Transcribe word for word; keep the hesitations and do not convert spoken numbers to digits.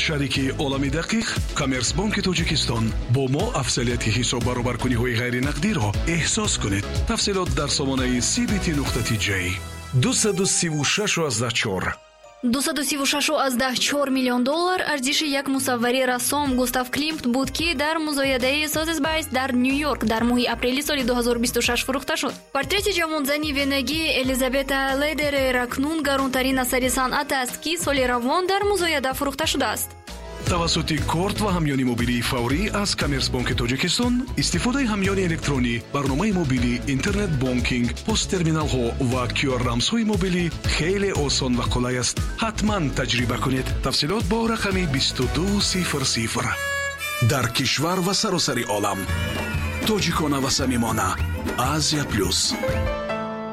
шарики олами дақиқ Коммерсбанки Тоҷикистон. бо мо афзалияти ҳисоб баробаркуниҳои ғайринақдиро эҳсос кунед. тафсилот дар сомонаи си би ти нуқта ти ҷей. дуйсад و سی و شش ازده چهار дуйсад و سی و шаш ازده чор миллион доллар арзиши як мусаввари рассом Густав Климт буд, ки дар музоядаи Созесбайс дар Нью-Йорк дар моҳи апрели соли ду ҳазору бисту шаш фурӯхта шуд. Портрети ҷавонзани венагӣ Элизабета Ледерер акнун гаронтарин асари санъат аст, ки соли равон дар музояда фурӯхта шудааст. тавассути корт ва ҳамёни мобилии фаврӣ аз Коммерсбанки Тоҷикистон, истифодаи ҳамёни электронӣ, барномаи мобилӣ, интернет бонкинг, посттерминалҳо ва кю ар рамзҳои мобилӣ хеле осон ва қулай аст. ҳатман таҷриба кунед. тафсилот бо рақами бисту ду сифр сифр. дар кишвар ва саросари олам. тоҷикона ва самимона. Азия плюс.